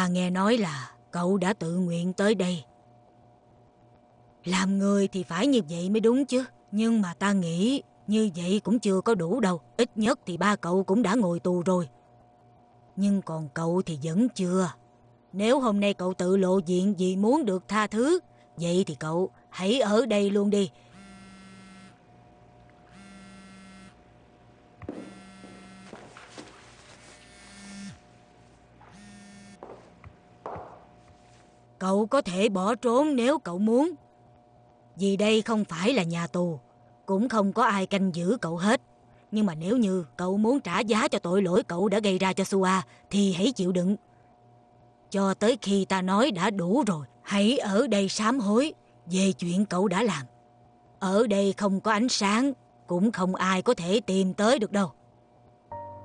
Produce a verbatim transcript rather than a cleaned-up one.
Ta nghe nói là cậu đã tự nguyện tới đây. Làm người thì phải như vậy mới đúng chứ. Nhưng mà ta nghĩ như vậy cũng chưa có đủ đâu. Ít nhất thì ba cậu cũng đã ngồi tù rồi. Nhưng còn cậu thì vẫn chưa. Nếu hôm nay cậu tự lộ diện vì muốn được tha thứ, vậy thì cậu hãy ở đây luôn đi. Cậu có thể bỏ trốn nếu cậu muốn. Vì đây không phải là nhà tù, cũng không có ai canh giữ cậu hết. Nhưng mà nếu như cậu muốn trả giá cho tội lỗi cậu đã gây ra cho Sua, thì hãy chịu đựng. Cho tới khi ta nói đã đủ rồi, hãy ở đây sám hối về chuyện cậu đã làm. Ở đây không có ánh sáng, cũng không ai có thể tìm tới được đâu.